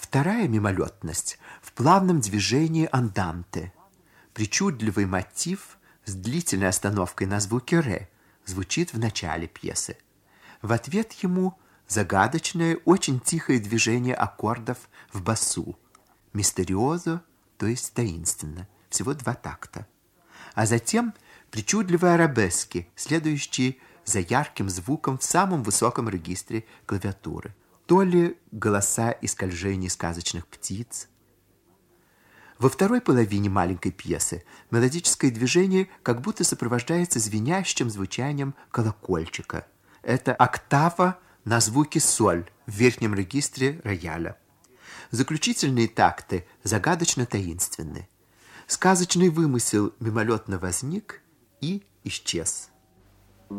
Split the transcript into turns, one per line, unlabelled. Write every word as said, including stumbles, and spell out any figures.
Вторая мимолетность в плавном движении анданте. Причудливый мотив с длительной остановкой на звуке «ре» звучит в начале пьесы. В ответ ему загадочное, очень тихое движение аккордов в басу. Мистериозо, то есть таинственно, всего два такта. А затем причудливые арабески, следующие за ярким звуком в самом высоком регистре клавиатуры. То ли голоса и скольжения сказочных птиц. Во второй половине маленькой пьесы мелодическое движение как будто сопровождается звенящим звучанием колокольчика. Это октава на звуке соль в верхнем регистре рояля. Заключительные такты загадочно таинственны. Сказочный вымысел мимолетно возник и исчез.